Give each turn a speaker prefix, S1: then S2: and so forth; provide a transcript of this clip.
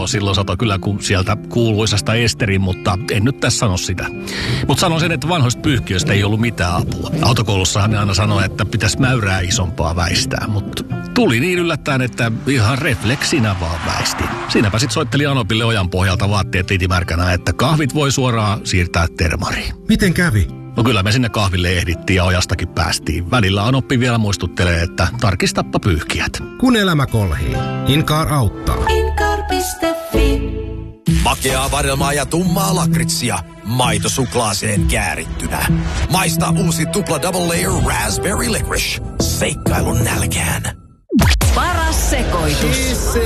S1: Joo, silloin sato kyllä sieltä kuuluisasta Esterin, mutta en nyt tässä sano sitä. Mutta sanon sen, että vanhoista pyyhkiöistä ei ollut mitään apua. Autokoulussahan ne aina sanoi, että pitäisi mäyrää isompaa väistää, mutta tuli niin yllättäen, että ihan refleksinä vaan väistin. Siinäpä sit soitteli Anopille ojan pohjalta vaatteet litimärkänä, että kahvit voi suoraan siirtää termariin.
S2: Miten kävi?
S1: No kyllä me sinne kahville ehdittiin ja ojastakin päästiin. Välillä Anoppi vielä muistuttelee, että tarkistappa pyyhkiät.
S2: Kun elämä kolhii, Incar auttaa.
S3: Incar.fi.
S4: Makeaa vadelmaa ja tummaa lakritsia. Maito suklaaseen käärittynä. Maista uusi tupla double layer raspberry licorice. Seikkailun nälkään.
S3: Paras sekoitus.